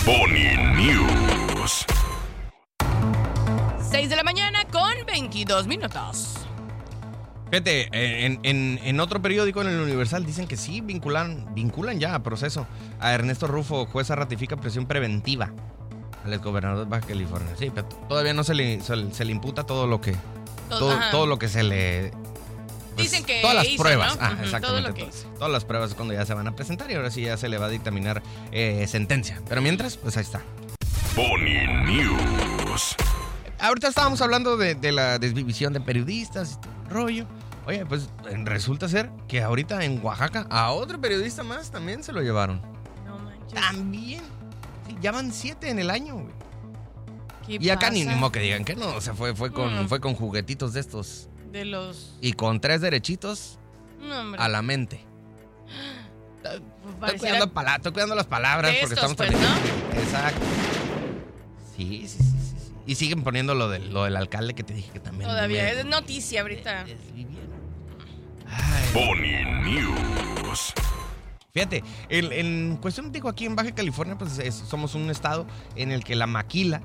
Pony News. 6 de la mañana con 22 minutos. Fíjate, en otro periódico, en el Universal, dicen que sí vinculan ya a proceso a Ernesto Rufo. Jueza ratifica prisión preventiva al exgobernador de Baja California. Sí, pero todavía no se le imputa todo lo que se le... Pues, dicen que todas las hizo, pruebas. ¿no? Exactamente. Todo lo que hizo. Todas las pruebas cuando ya se van a presentar y ahora sí ya se le va a dictaminar sentencia. Pero mientras, pues ahí está. Pony News. Ahorita estábamos hablando de la desvivisión de periodistas y todo el rollo. Oye, pues resulta ser que ahorita en Oaxaca a otro periodista más también se lo llevaron. No manches. También. Sí, ya van 7 en el año, güey. ¿Qué Y acá pasa? ni modo que digan que no. O sea, fue con juguetitos de estos. De los... Y con 3 derechitos No, hombre. a la mente. Pues Estoy cuidando las palabras de porque estos, estamos pues, también. Exacto. Sí. Y siguen poniendo lo del alcalde que te dije que también. Todavía es noticia ahorita. Ay. Pony News. Fíjate, en cuestión, digo, aquí en Baja California, pues somos un estado en el que la maquila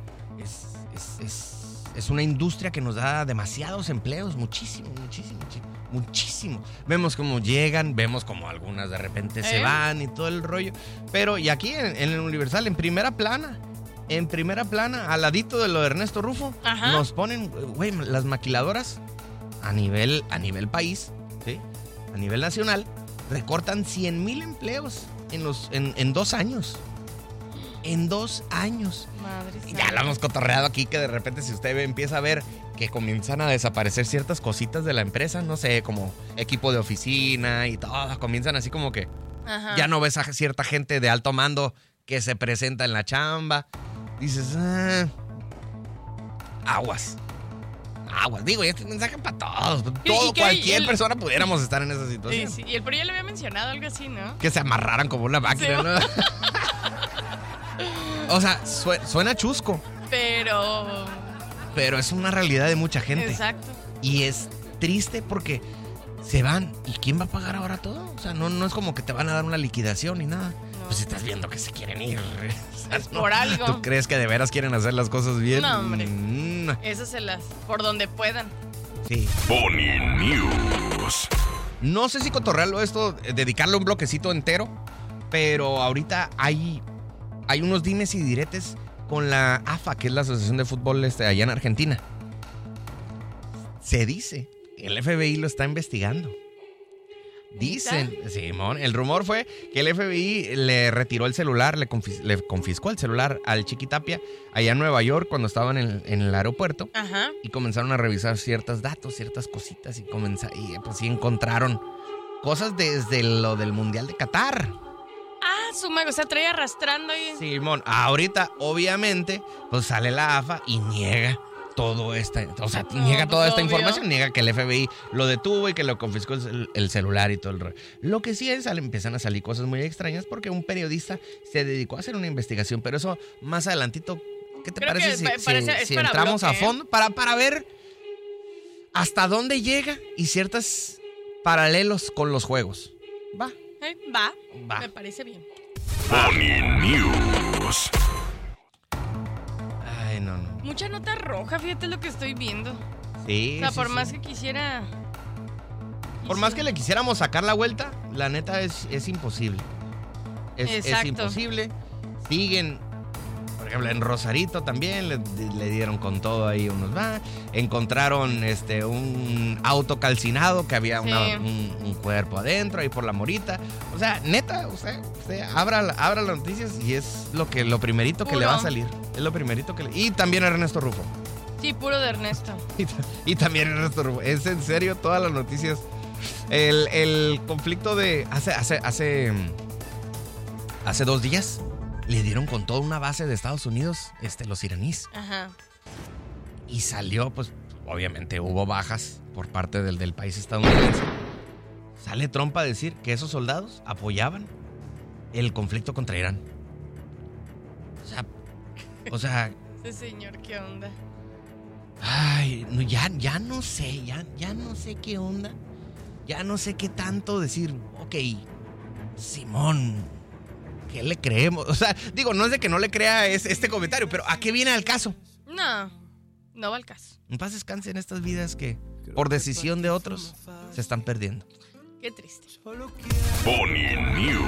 es una industria que nos da demasiados empleos, muchísimo. Vemos cómo llegan, vemos cómo algunas de repente se van y todo el rollo. Pero, y aquí en el Universal, en primera plana, al ladito de lo de Ernesto Rufo, Ajá. nos ponen, güey, las maquiladoras a nivel país, ¿sí? A nivel nacional, recortan 100,000 empleos en 2 años. En 2 años. Madre Ya santa. lo hemos cotorreado aquí, que de repente si usted empieza a ver que comienzan a desaparecer ciertas cositas de la empresa, no sé, como equipo de oficina y todo, comienzan así como que Ajá. ya no ves a cierta gente de alto mando que se presenta en la chamba. Dices, aguas. Digo, y este mensaje para todos. Cualquier persona pudiéramos estar en esa situación. Sí. Y el PRI ya le había mencionado algo así, ¿no? Que se amarraran como una máquina, Sí. ¿no? O sea, suena chusco, Pero es una realidad de mucha gente. exacto. Y es triste porque se van. ¿Y quién va a pagar ahora todo? O sea, no es como que te van a dar una liquidación ni nada. No. Pues estás viendo que se quieren ir. O sea, Es por algo. ¿Tú crees que de veras quieren hacer las cosas bien? No, hombre. Mm, Esas se las... Por donde puedan. sí. Pony News. No sé si cotorrearlo esto, dedicarle un bloquecito entero, pero ahorita hay unos dimes y diretes con la AFA, que es la Asociación de Fútbol allá en Argentina. Se dice que el FBI lo está investigando. Dicen, Simón, el rumor fue que el FBI le retiró el celular, le confiscó el celular al Chiquitapia allá en Nueva York cuando estaban en el aeropuerto. Ajá. Y comenzaron a revisar ciertos datos, ciertas cositas y pues sí encontraron cosas desde lo del Mundial de Qatar. Su mago, o sea, trae arrastrando ahí. Simón, ahorita obviamente pues sale la AFA y niega todo niega toda esta obvio. información, niega que el FBI lo detuvo y que lo confiscó el celular y todo el rollo. Lo que sí empiezan a salir cosas muy extrañas porque un periodista se dedicó a hacer una investigación, pero eso más adelantito, ¿qué te Creo parece que parece- si es para entramos a bloque, ¿eh? fondo para ver hasta dónde llega y ciertos paralelos con los juegos? Va. Va. Me parece bien. Pony News. Ay, no. Mucha nota roja, fíjate lo que estoy viendo. Sí, O sea, sí, por sí. más que quisiera... Por más que le quisiéramos sacar la vuelta, la neta es imposible. Es Exacto. imposible. Siguen, por ejemplo, en Rosarito también le dieron con todo ahí unos más. Encontraron un auto calcinado que había Sí. un cuerpo adentro ahí por la Morita. O sea, neta, usted abra las noticias y es lo primerito que le va a Puro. salir. Es lo primerito que Y también Ernesto Rufo. Sí, puro de Ernesto. Y también Ernesto Rufo. Es en serio todas las noticias. El conflicto de hace 2 días le dieron con toda una base de Estados Unidos, los iraníes. Ajá. Y salió, pues, obviamente hubo bajas por parte del país estadounidense. Sale Trump a decir que esos soldados apoyaban el conflicto contra Irán. O sea, Ese señor, ¿qué onda? ay, no, ya no sé, ya no sé qué onda. Ya no sé qué tanto decir, ok, Simón, qué le creemos? O sea, digo, no es de que no le crea este comentario, pero ¿a qué viene al caso? No va al caso. En paz descansen estas vidas que, por decisión de otros, se están perdiendo. Qué triste. Pony News.